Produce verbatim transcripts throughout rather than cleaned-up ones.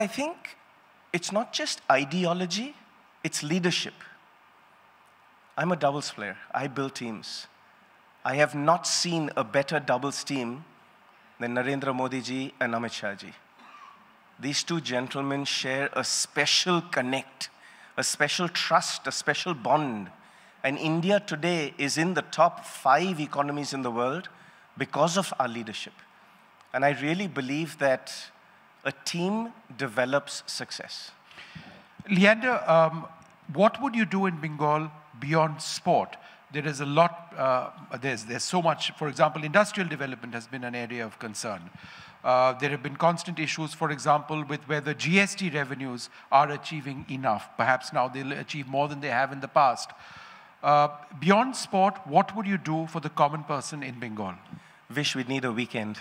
I think it's not just ideology, it's leadership. I'm a doubles player. I build teams. I have not seen a better doubles team than Narendra Modi ji and Amit Shah ji. These two gentlemen share a special connect, a special trust, a special bond. And India today is in the top five economies in the world because of our leadership. And I really believe that a team develops success. Leander, um, what would you do in Bengal beyond sport? There is a lot, uh, there's, there's so much. For example, industrial development has been an area of concern. Uh, there have been constant issues, for example, with whether G S T revenues are achieving enough. Perhaps now they'll achieve more than they have in the past. Uh, beyond sport, what would you do for the common person in Bengal? Wish we'd need a weekend.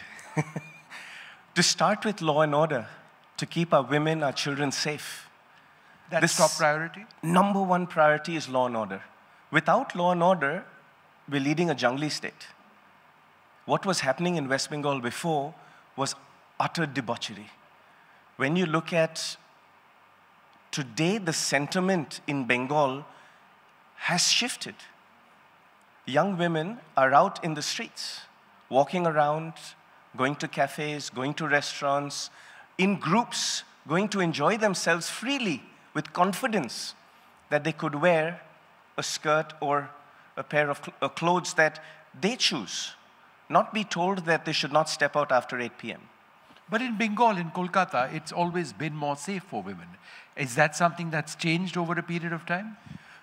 To start with law and order, to keep our women, our children safe. That's This top priority? Number one priority is law and order. Without law and order, we're leading a jungly state. What was happening in West Bengal before was utter debauchery. When you look at today, the sentiment in Bengal has shifted. Young women are out in the streets, walking around, going to cafes, going to restaurants, in groups, going to enjoy themselves freely with confidence that they could wear a skirt or a pair of cl- uh, clothes that they choose, not be told that they should not step out after eight p m But in Bengal, in Kolkata, it's always been more safe for women. Is that something that's changed over a period of time?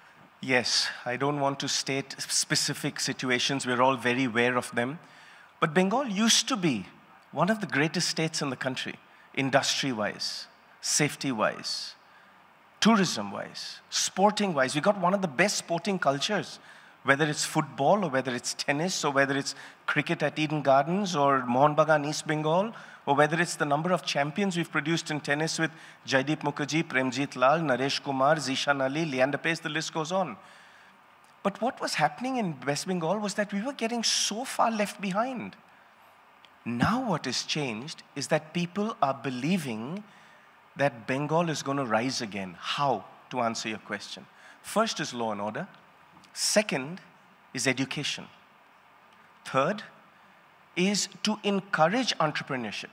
Yes, I don't want to state specific situations. We're all very aware of them. But Bengal used to be one of the greatest states in the country, industry-wise, safety-wise, tourism-wise, sporting-wise. We got one of the best sporting cultures, whether it's football or whether it's tennis or whether it's cricket at Eden Gardens or Mohun Bagan, East Bengal, or whether it's the number of champions we've produced in tennis with Jaideep Mukherjee, Premjit Lal, Naresh Kumar, Zishan Ali, Leander Paes, the list goes on. But what was happening in West Bengal was that we were getting so far left behind. Now what has changed is that people are believing that Bengal is going to rise again. How? To answer your question. First is law and order. Second is education. Third is to encourage entrepreneurship.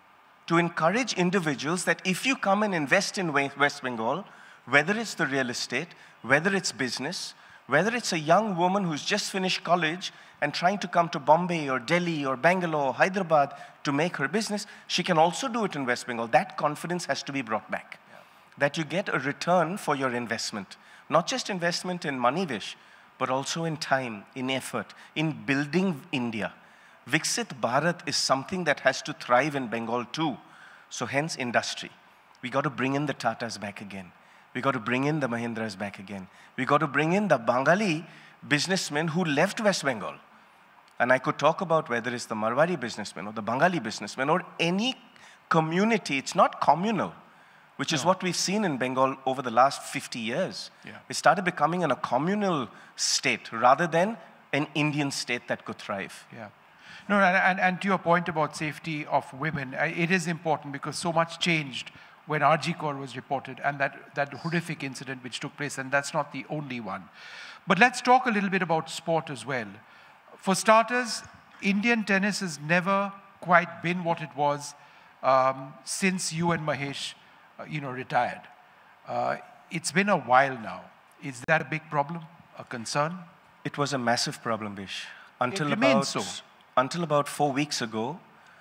To encourage individuals that if you come and invest in West Bengal, whether it's the real estate, whether it's business, whether it's a young woman who's just finished college and trying to come to Bombay or Delhi or Bangalore or Hyderabad to make her business, she can also do it in West Bengal. That confidence has to be brought back. Yeah. That you get a return for your investment. Not just investment in money, Vish, but also in time, in effort, in building India. Viksit Bharat is something that has to thrive in Bengal too. So hence industry. We got to bring in the Tatas back again. We got to bring in the Mahindras back again. We got to bring in the Bengali businessmen who left West Bengal. And I could talk about whether it's the Marwari businessman or the Bengali businessman or any community. It's not communal, which is no. what we've seen in Bengal over the last fifty years. Yeah. It started becoming a communal state rather than an Indian state that could thrive. Yeah. No, and, and to your point about safety of women, it is important because so much changed when R G Kar was reported and that, that horrific incident which took place, and that's not the only one. But let's talk a little bit about sport as well. For starters, Indian tennis has never quite been what it was um, since you and Mahesh, uh, you know, retired. Uh, it's been a while now. Is that a big problem, a concern? It was a massive problem, Vish. Until it remains about, so. Until about four weeks ago,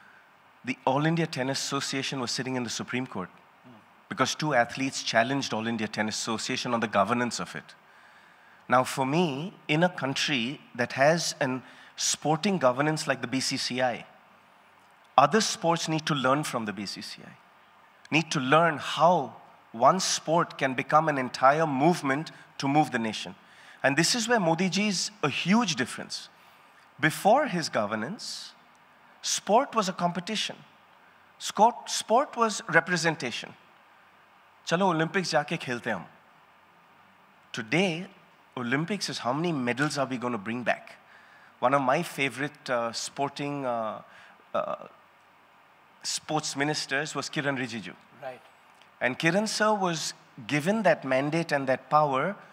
the All India Tennis Association was sitting in the Supreme Court because two athletes challenged All India Tennis Association on the governance of it. Now, for me, in a country that has a sporting governance like the B C C I, other sports need to learn from the B C C I, need to learn how one sport can become an entire movement to move the nation. And this is where Modi ji is a huge difference. Before his governance, sport was a competition. Sport, sport was representation. Chalo Olympics jaake khelte hum. Today, Olympics is how many medals are we going to bring back? One of my favorite uh, sporting uh, uh, sports ministers was Kiran Rijiju. Right. And Kiran sir was given that mandate and that power